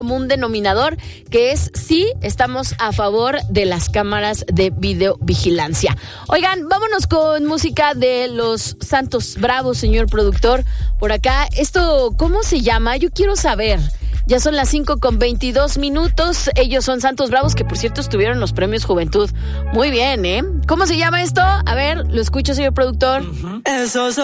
común denominador, que es sí, estamos a favor de las cámaras de videovigilancia. Oigan, vámonos con música de los Santos Bravos, señor productor. Por acá, esto, ¿cómo se llama? Yo quiero saber. Ya son las 5:22. Ellos son Santos Bravos, que por cierto estuvieron en los premios Juventud. Muy bien, ¿eh? ¿Cómo se llama esto? A ver, lo escucho, señor productor.